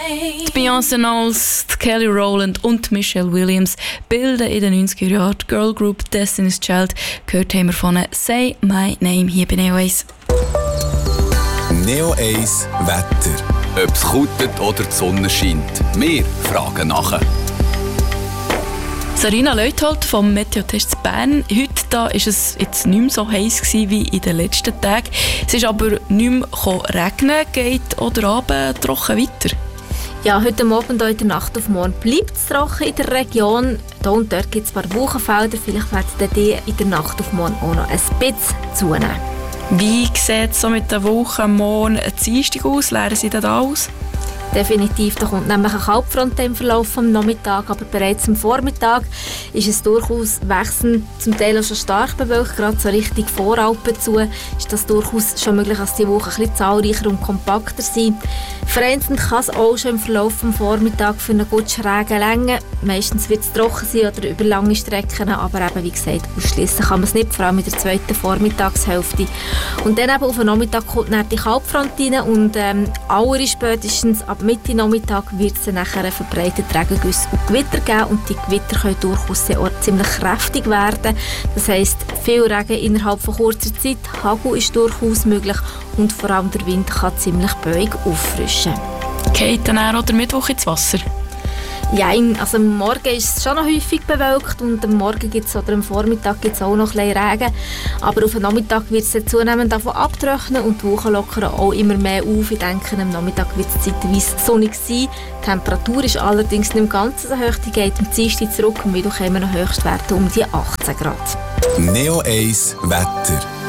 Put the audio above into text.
Die Beyoncé Knowles, die Kelly Rowland und Michelle Williams bilden in den 90er Jahren die Girl Group Destiny's Child. Gehört haben wir von «Say My Name» hier bei Neo 1. Neo 1 Wetter. Ob es kutet oder die Sonne scheint, wir fragen nachher. Sarina Leuthold vom Meteotest Bern. Heute da ist es jetzt nicht mehr so heiß wie in den letzten Tagen. Es ist aber nicht mehr regnen, geht oder abend trocken weiter. Ja, heute Abend und in der Nacht auf morgen bleibt es trocken in der Region. Hier und dort gibt es ein paar Wolkenfelder. Vielleicht werden die in der Nacht auf morgen auch noch ein bisschen zunehmen. Wie sieht es so mit den Wochen morgen Dienstag aus? Leeren Sie das aus? Definitiv, da kommt nämlich eine Kaltfront im Verlauf am Nachmittag, aber bereits am Vormittag ist es durchaus wechselnd, zum Teil auch schon stark bewölkt, gerade so Richtung Voralpen zu, ist das durchaus schon möglich, dass die Woche ein bisschen zahlreicher und kompakter sind. Vereinzelt kann es auch schon im Verlauf am Vormittag für einen gut schrägen Länge. Meistens wird es trocken sein oder über lange Strecken, aber eben, wie gesagt, ausschliessen kann man es nicht, vor allem in der zweiten Vormittagshälfte. Und dann eben auf den Nachmittag kommt dann die Kaltfront rein und alle spätestens ab Mitte Nachmittag wird es dann nachher verbreitet Regengüsse und Gewitter geben und die Gewitter können durchaus auch ziemlich kräftig werden. Das heisst, viel Regen innerhalb von kurzer Zeit, Hagel ist durchaus möglich und vor allem der Wind kann ziemlich böig auffrischen. Geht dann auch der Mittwoch ins Wasser? Ja, also am Morgen ist es schon noch häufig bewölkt und am Morgen gibt's, oder am Vormittag gibt es auch noch ein bisschen Regen. Aber auf den Nachmittag wird es zunehmend davon abtrocknen und die Wochen lockern auch immer mehr auf. Ich denke, am Nachmittag wird es zeitweise sonnig sein. Die Temperatur ist allerdings nicht ganz so hoch, die geht am Dienstag zurück und wieder kommen noch Höchstwerte um die 18 Grad. Neo 1 Wetter.